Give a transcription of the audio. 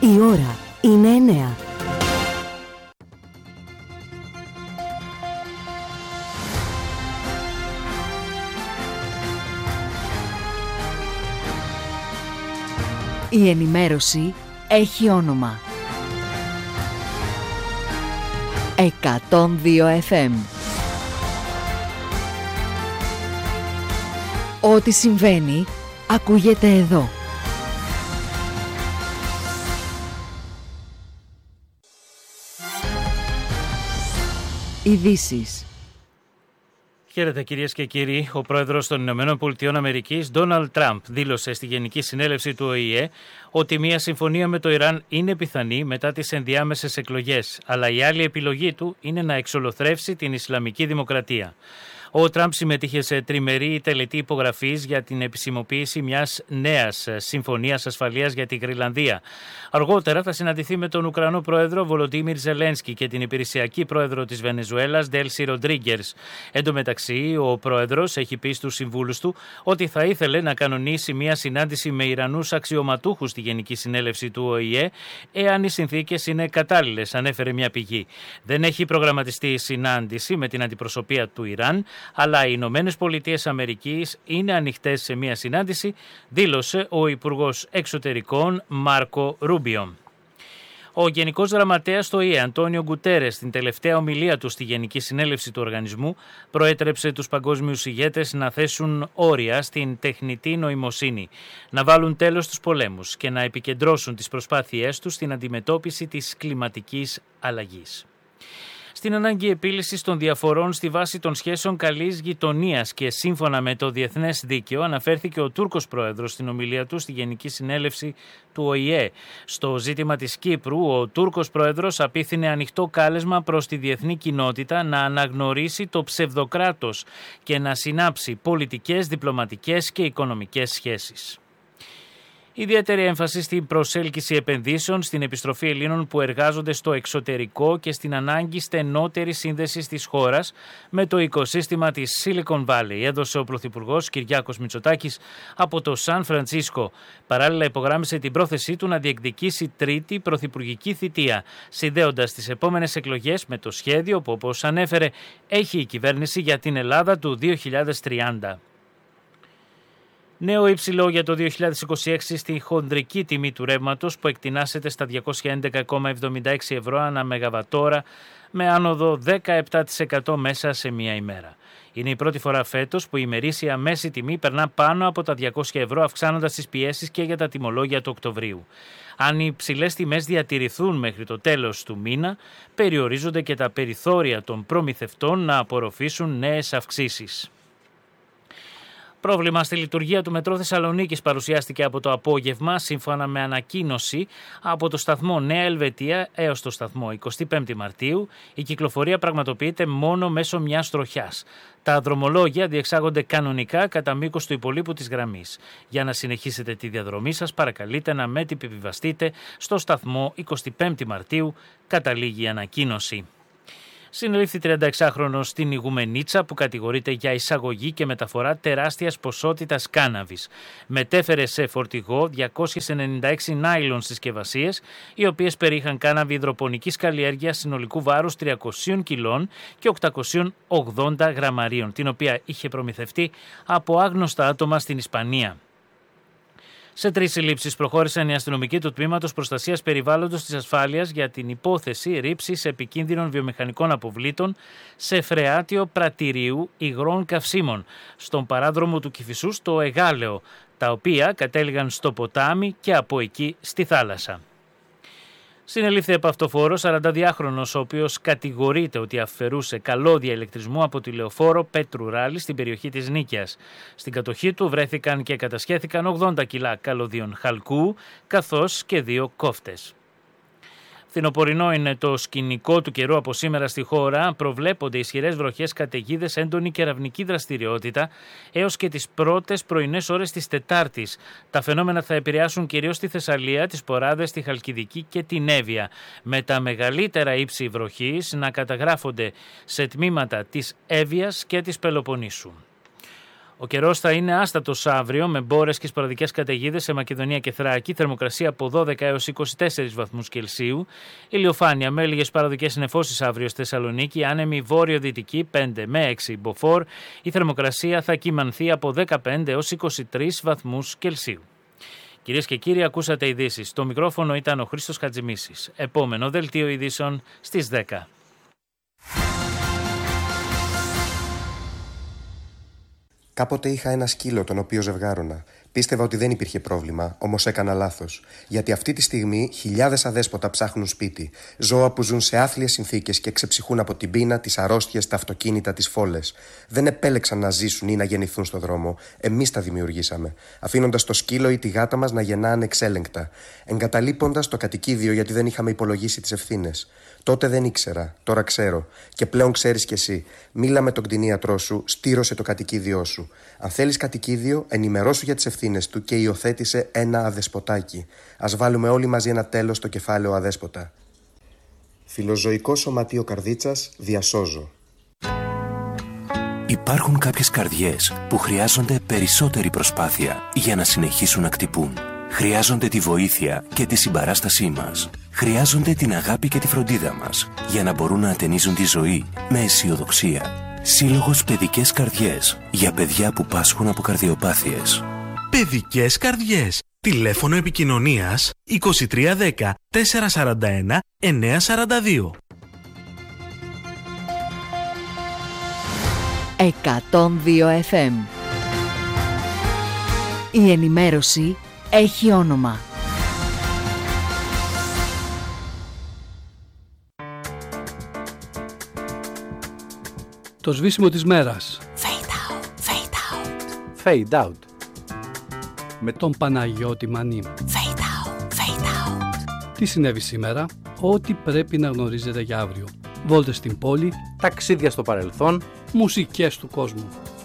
Η ώρα είναι 9. Η ενημέρωση έχει όνομα. 102 FM. Ό,τι συμβαίνει, ακούγεται εδώ. Ειδήσεις. Χαίρετε κυρίες και κύριοι. Ο πρόεδρος των ΗΠΑ, Ντόναλντ Τραμπ, δήλωσε στη Γενική Συνέλευση του ΟΗΕ ότι μια συμφωνία με το Ιράν είναι πιθανή μετά τις ενδιάμεσες εκλογές, αλλά η άλλη επιλογή του είναι να εξολοθρεύσει την Ισλαμική Δημοκρατία. Ο Τραμπ συμμετείχε σε τριμερή τελετή υπογραφής για την επισημοποίηση μιας νέας συμφωνίας ασφαλείας για τη Γροιλανδία. Αργότερα θα συναντηθεί με τον Ουκρανό πρόεδρο Βολοντίμιρ Ζελένσκι και την υπηρεσιακή πρόεδρο της Βενεζουέλας Ντέλσι Ροντρίγκερς. Εν τω μεταξύ, ο πρόεδρος έχει πει στους συμβούλους του ότι θα ήθελε να κανονίσει μια συνάντηση με Ιρανούς αξιωματούχους στη Γενική Συνέλευση του ΟΗΕ, εάν οι συνθήκες είναι κατάλληλες, ανέφερε μια πηγή. Δεν έχει προγραμματιστεί συνάντηση με την αντιπροσωπεία του Ιράν, αλλά οι Ηνωμένες Πολιτείες Αμερικής είναι ανοιχτές σε μια συνάντηση, δήλωσε ο Υπουργός Εξωτερικών Μάρκο Ρούμπιο. Ο Γενικός Γραμματέας του ΟΗΕ, Αντώνιο Γκουτέρες, στην τελευταία ομιλία του στη Γενική Συνέλευση του οργανισμού, προέτρεψε τους παγκόσμιους ηγέτες να θέσουν όρια στην τεχνητή νοημοσύνη, να βάλουν τέλος στους πολέμους και να επικεντρώσουν τις προσπάθειές τους στην αντιμετώπιση της κλιματικής αλλαγής. Στην ανάγκη επίλυσης των διαφορών στη βάση των σχέσεων καλής γειτονίας και σύμφωνα με το διεθνές δίκαιο, αναφέρθηκε ο Τούρκος πρόεδρος στην ομιλία του στη Γενική Συνέλευση του ΟΗΕ. Στο ζήτημα της Κύπρου, ο Τούρκος πρόεδρος απίθυνε ανοιχτό κάλεσμα προς τη διεθνή κοινότητα να αναγνωρίσει το ψευδοκράτος και να συνάψει πολιτικές, διπλωματικές και οικονομικές σχέσεις. Ιδιαίτερη έμφαση στην προσέλκυση επενδύσεων, στην επιστροφή Ελλήνων που εργάζονται στο εξωτερικό και στην ανάγκη στενότερης σύνδεσης της χώρας με το οικοσύστημα της Silicon Valley, έδωσε ο Πρωθυπουργός Κυριάκος Μητσοτάκης από το Σαν Φραντσίσκο. Παράλληλα, υπογράμμισε την πρόθεσή του να διεκδικήσει τρίτη πρωθυπουργική θητεία, συνδέοντας τις επόμενες εκλογές με το σχέδιο που, όπως ανέφερε, έχει η κυβέρνηση για την Ελλάδα του 2030. Νέο υψηλό για το 2026 στη χονδρική τιμή του ρεύματος που εκτινάσεται στα 211,76 ευρώ ανά μεγαβατόρα με άνοδο 17% μέσα σε μία ημέρα. Είναι η πρώτη φορά φέτος που η ημερήσια μέση τιμή περνά πάνω από τα 200 ευρώ, αυξάνοντας τις πιέσεις και για τα τιμολόγια του Οκτωβρίου. Αν οι υψηλές τιμές διατηρηθούν μέχρι το τέλος του μήνα, περιορίζονται και τα περιθώρια των προμηθευτών να απορροφήσουν νέες αυξήσεις. Πρόβλημα στη λειτουργία του Μετρό Θεσσαλονίκης παρουσιάστηκε από το απόγευμα, σύμφωνα με ανακοίνωση από το σταθμό Νέα Ελβετία έως το σταθμό 25 Μαρτίου. Η κυκλοφορία πραγματοποιείται μόνο μέσω μιας τροχιάς. Τα δρομολόγια διεξάγονται κανονικά κατά μήκος του υπολείπου της γραμμής. Για να συνεχίσετε τη διαδρομή σας, παρακαλείτε να μετυπιβιβαστείτε στο σταθμό 25 Μαρτίου, καταλήγει η ανακοίνωση. Συνελήφθη 36χρονος στην Ιγουμενίτσα που κατηγορείται για εισαγωγή και μεταφορά τεράστιας ποσότητας κάναβης. Μετέφερε σε φορτηγό 296 νάιλον συσκευασίες, οι οποίες περιείχαν κάναβη υδροπονικής καλλιέργειας συνολικού βάρους 300 κιλών και 880 γραμμαρίων, την οποία είχε προμηθευτεί από άγνωστα άτομα στην Ισπανία. Σε 3 συλλήψεις προχώρησαν οι αστυνομικοί του Τμήματος Προστασίας Περιβάλλοντος της Ασφάλειας για την υπόθεση ρήψης επικίνδυνων βιομηχανικών αποβλήτων σε φρεάτιο πρατηρίου υγρών καυσίμων στον παράδρομο του Κηφισού στο Εγάλεο, τα οποία κατέληγαν στο ποτάμι και από εκεί στη θάλασσα. Συνελήφθη επαυτοφόρος 42χρονος, ο οποίος κατηγορείται ότι αφαιρούσε καλώδια ηλεκτρισμού από τη λεωφόρο Πέτρου Ράλη στην περιοχή της Νίκαιας. Στην κατοχή του βρέθηκαν και κατασχέθηκαν 80 κιλά καλωδίων χαλκού, καθώς και 2 κόφτες. Φθινοπορεινό είναι το σκηνικό του καιρού από σήμερα στη χώρα. Προβλέπονται ισχυρές βροχές, καταιγίδες, έντονη κεραυνική δραστηριότητα έως και τις πρώτες πρωινές ώρες της Τετάρτης. Τα φαινόμενα θα επηρεάσουν κυρίως τη Θεσσαλία, τις Ποράδες, τη Χαλκιδική και την Εύβοια, με τα μεγαλύτερα ύψη βροχής να καταγράφονται σε τμήματα της Εύβοιας και της Πελοποννήσου. Ο καιρός θα είναι άστατος αύριο με μπόρες και σποραδικές καταιγίδες σε Μακεδονία και Θράκη, θερμοκρασία από 12 έως 24 βαθμούς Κελσίου, ηλιοφάνεια με λίγες παραδικές νεφώσεις αύριο στη Θεσσαλονίκη, άνεμη βόρειο-δυτική 5 με 6 μποφόρ, η θερμοκρασία θα κυμανθεί από 15 έως 23 βαθμούς Κελσίου. Κυρίες και κύριοι, ακούσατε ειδήσεις. Το μικρόφωνο ήταν ο Χρήστος Χατζημίσης. Επόμενο δελτίο ειδήσεων στις 10. Κάποτε είχα ένα σκύλο τον οποίο ζευγάρωνα. Πίστευα ότι δεν υπήρχε πρόβλημα, όμως έκανα λάθος. Γιατί αυτή τη στιγμή χιλιάδες αδέσποτα ψάχνουν σπίτι. Ζώα που ζουν σε άθλιες συνθήκες και ξεψυχούν από την πείνα, τις αρρώστιες, τα αυτοκίνητα, τις φόλες. Δεν επέλεξαν να ζήσουν ή να γεννηθούν στον δρόμο. Εμείς τα δημιουργήσαμε. Αφήνοντας το σκύλο ή τη γάτα μας να γεννά ανεξέλεγκτα. Εγκαταλείποντας το κατοικίδιο γιατί δεν είχαμε υπολογίσει τις ευθύνες. Τότε δεν ήξερα, τώρα ξέρω. Και πλέον ξέρεις κι εσύ. Μίλα με τον κτηνίατρό σου, στήρωσε το κατοικίδιό σου. Αν θέλεις κατοικίδιο, ενημερώσου για τις ευθύνες του και υιοθέτησε ένα αδεσποτάκι. Ας βάλουμε όλοι μαζί ένα τέλος στο κεφάλαιο αδέσποτα. Φιλοζωικό Σωματείο Καρδίτσας, διασώζω. Υπάρχουν κάποιες καρδιές που χρειάζονται περισσότερη προσπάθεια για να συνεχίσουν να χτυπούν. Χρειάζονται τη βοήθεια και τη συμπαράστασή μας. Χρειάζονται την αγάπη και τη φροντίδα μας για να μπορούν να ατενίζουν τη ζωή με αισιοδοξία. Σύλλογος Παιδικές Καρδιές για παιδιά που πάσχουν από καρδιοπάθειες. Παιδικές Καρδιές. Τηλέφωνο επικοινωνίας 2310 441 942. 102 FM. Η ενημέρωση έχει όνομα. Το σβήσιμο της μέρας. Fade out, fade out. Fade out. Με τον Παναγιώτη Μανή. Fade out, fade out. Τι συνέβη σήμερα, ό,τι πρέπει να γνωρίζετε για αύριο. Βόλτες στην πόλη, Ταξίδια στο παρελθόν. μουσικές του κόσμου.